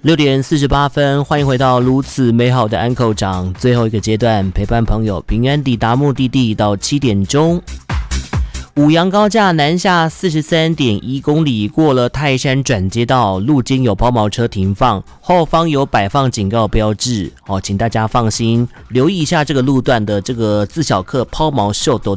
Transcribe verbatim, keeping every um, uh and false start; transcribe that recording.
六点四十八分，欢迎回到如此美好的安口长最后一个阶段，陪伴朋友平安抵达目的地到七点钟。五羊高架南下四十三点一公里，过了泰山转接道，路肩有抛锚车停放，后方有摆放警告标志哦，请大家放心，留意一下这个路段的这个自小客抛锚秀都